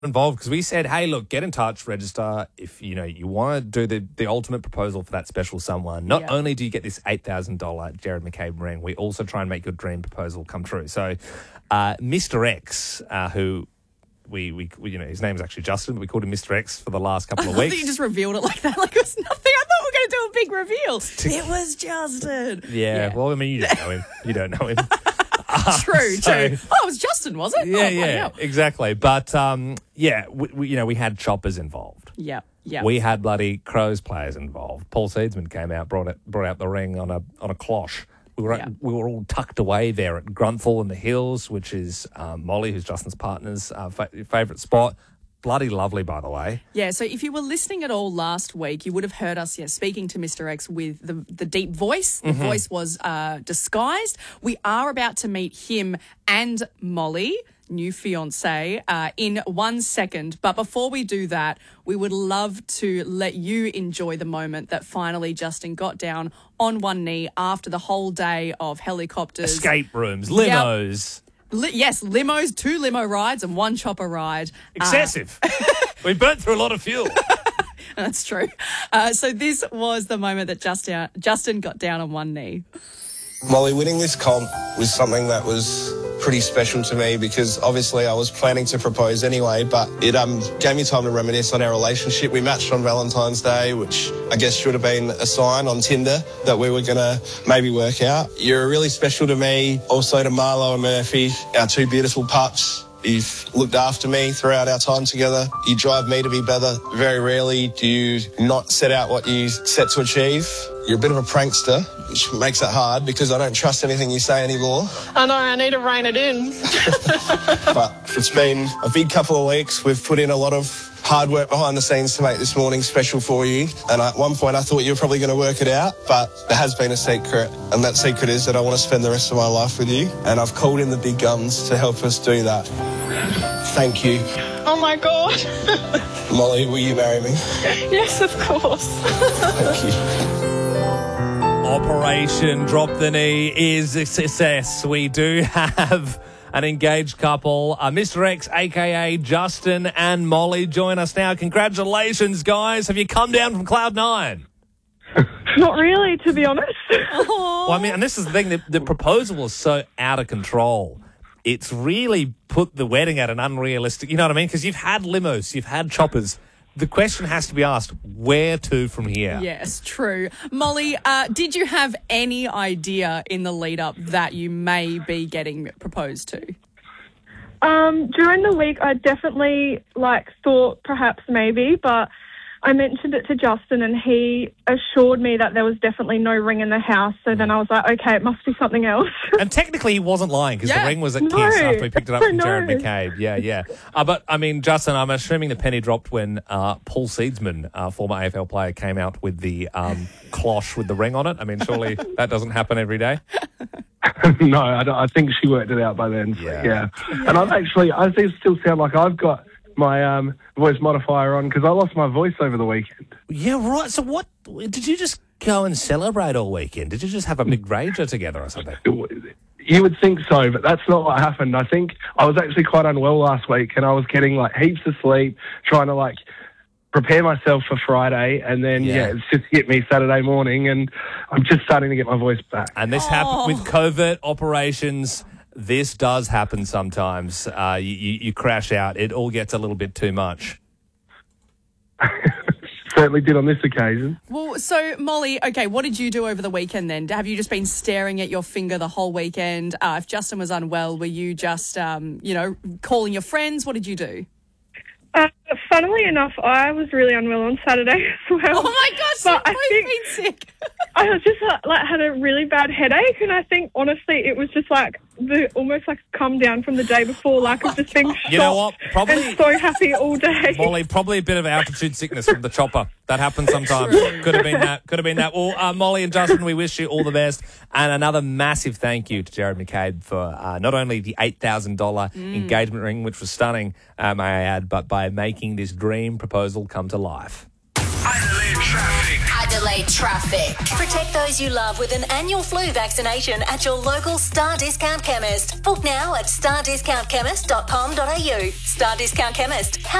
involved because we said, hey, look, get in touch, register if you want to do the ultimate proposal for that special someone. Not only do you get this $8,000 Jared McCabe ring, we also try and make your dream proposal come true. So Mr. X, who we his name is actually Justin, but we called him Mr. X for the last couple of weeks. You just revealed it like that, like it was nothing. I thought we were going to do a big reveal. It was Justin. Yeah, well, I mean, you don't know him. You don't know him. True. Oh, it was Justin, was it? Yeah, exactly. But, we had choppers involved. Yeah. We had bloody Crows players involved. Paul Seedsman came out, brought out the ring on a cloche. We were all tucked away there at Grunthal in the Hills, which is Molly, who's Justin's partner's favourite spot. Bloody lovely, by the way. Yeah, so if you were listening at all last week, you would have heard us speaking to Mr. X with the deep voice. The voice was disguised. We are about to meet him and Molly, new fiancée, in 1 second. But before we do that, we would love to let you enjoy the moment that finally Justin got down on one knee after the whole day of helicopters. Escape rooms, limos. Yes, limos, 2 limo rides and 1 chopper ride. Excessive. We burnt through a lot of fuel. That's true. So this was the moment that Justin got down on one knee. Molly, winning this comp was something that was pretty special to me because obviously I was planning to propose anyway, but it gave me time to reminisce on our relationship. We matched on Valentine's Day, which I guess should have been a sign on Tinder that we were going to maybe work out. You're really special to me, also to Marlo and Murphy, our 2 beautiful pups. You've looked after me throughout our time together. You drive me to be better. Very rarely do you not set out what you set to achieve. You're a bit of a prankster, which makes it hard because I don't trust anything you say anymore. I know, I need to rein it in. But it's been a big couple of weeks. We've put in a lot of hard work behind the scenes to make this morning special for you. And at one point I thought you were probably going to work it out, but there has been a secret. And that secret is that I want to spend the rest of my life with you. And I've called in the big guns to help us do that. Thank you. Oh my God. Molly, will you marry me? Yes, of course. Thank you. Operation Drop the Knee is a success. We do have an engaged couple, Mr. X, a.k.a. Justin and Molly, join us now. Congratulations, guys. Have you come down from Cloud 9? Not really, to be honest. Well, I mean, and this is the thing, the proposal was so out of control. It's really put the wedding at an unrealistic, you know what I mean? Because you've had limos, you've had choppers. The question has to be asked, where to from here? Yes, true. Molly, did you have any idea in the lead up that you may be getting proposed to? During the week, I definitely thought perhaps maybe, but I mentioned it to Justin and he assured me that there was definitely no ring in the house. So then I was like, okay, it must be something else. And technically he wasn't lying because the ring was at Kiss after we picked it up from Jared McCabe. Yeah. But, I mean, Justin, I'm assuming the penny dropped when Paul Seedsman, former AFL player, came out with the cloche with the ring on it. I mean, surely that doesn't happen every day? No, I think she worked it out by then. Yeah. And I still sound like I've got my voice modifier on because I lost my voice over the weekend. Yeah, right. So what, did you just go and celebrate all weekend? Did you just have a big rager together or something? You would think so, but that's not what happened. I think I was actually quite unwell last week and I was getting heaps of sleep, trying to prepare myself for Friday, and then it's just hit me Saturday morning and I'm just starting to get my voice back. And this happened with covert operations. This does happen sometimes. You crash out. It all gets a little bit too much. Certainly did on this occasion. Well, so, Molly, okay, what did you do over the weekend then? Have you just been staring at your finger the whole weekend? If Justin was unwell, were you just, calling your friends? What did you do? Funnily enough, I was really unwell on Saturday as well. Oh, my gosh, so both been sick. I was just had a really bad headache, and I think honestly it was just almost come down from the day before, of just being shocked. You know what? Probably and so happy all day. Molly, probably a bit of altitude sickness from the chopper. That happens sometimes. Could have been that. Well, Molly and Justin, we wish you all the best, and another massive thank you to Jared McCabe for not only the $8,000 engagement ring, which was stunning, may I add, but by making this dream proposal come to life. Adelaide Traffic. Protect those you love with an annual flu vaccination at your local Star Discount Chemist. Book now at stardiscountchemist.com.au. Star Discount Chemist.